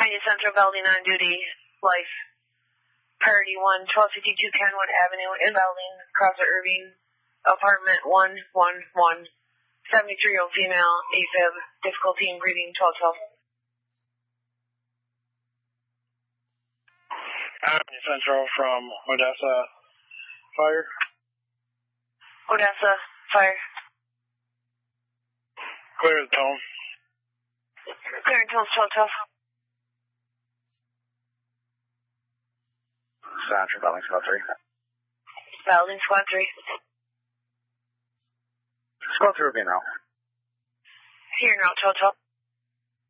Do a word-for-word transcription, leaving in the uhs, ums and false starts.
Pioneer Central, Valding on duty, life. Priority one, twelve fifty-two Kenwood Avenue in Valding, Crosser Irving, apartment one one one, seventy-three-year-old female, AFib, difficulty in breathing, twelve twelve. Pioneer Central from Odessa, fire. Odessa, fire. Clear the tone. Clear and tone, twelve twelve. Central, Valding Squad three. Valding Squad three. Squad three will be in route. Here in route, twelve twelve.